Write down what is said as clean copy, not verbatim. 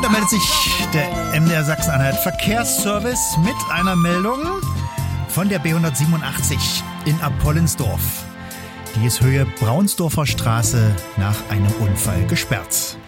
da meldet sich der MDR Sachsen-Anhalt Verkehrsservice mit einer Meldung von der B187 in Apollensdorf. Die ist Höhe Braunsdorfer Straße nach einem Unfall gesperrt.